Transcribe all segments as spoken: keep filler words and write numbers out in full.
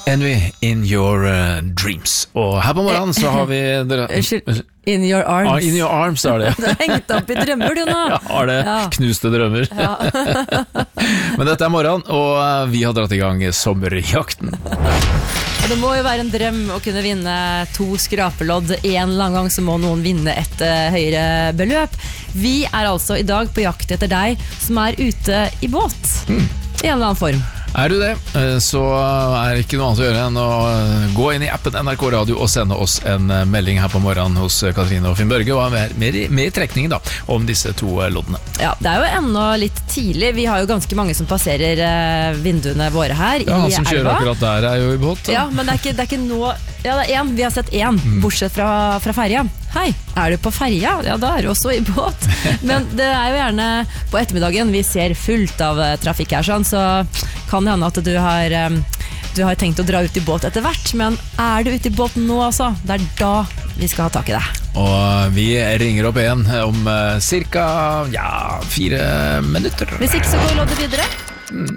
Envy in your uh, dreams. Og her på morgenen så har vi dere... In your arms. Ah, in your arms, er det. Du har hengt opp i drømmer, du nå. Ja, har det. Ja. Knuste drømmer. Ja. Men dette er morgen, og vi har dratt i gang sommerjakten. Og det må jo være en drøm å kunne vinne to skrapelodd. En eller annen gang så må noen vinne et uh, høyere beløp. Vi er altså i dag på jakt etter deg som er ute i båt. Mm. I en eller annen form. Er du det, så er det ikke noe annet å gjøre enn å gå inn i appen N R K Radio og sende oss en melding her på morgenen hos Katrine og Finn Børge, og være med, med i trekningen da, om disse to loddene. Ja, det er jo ennå litt tidlig. Vi har jo ganske mange som passerer uh, vinduene våre her ja, i elva. Ja, han som kjører akkurat der er jo i båt. Da. Ja, men det er ikke, det er ikke nå... Ja, det er en. Vi har sett en, mm. bortsett fra, fra ferja. Hei, er du på ferja? Ja, da er du også i båt. Men det er jo gjerne på ettermiddagen vi ser fullt av trafikk her, sånn, så kan det hende at du har, um, du har tenkt å dra ut i båt etter hvert, men er du ute i båt nå, altså? Det er da vi skal ha tak i deg. Og vi ringer opp igjen om uh, cirka, ja, fire minutter. Hvis ikke så går loddet videre. Mm.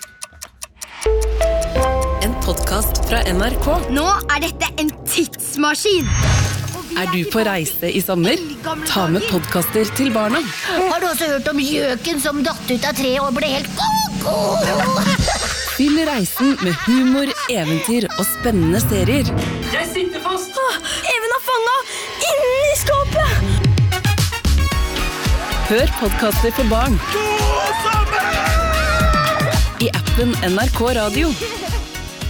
En podcast fra N R K. Nå er dette en tidsmaskin. Er du på reise i sommer? Ta med podcaster til barna. Har du også hørt om gjøken som datt ut av treet og ble helt koko? Fyll reisen med humor, eventyr og spennende serier. Jeg sitter fast! Even har fanget inni skapet! Hør podcaster for barn. I appen N R K Radio.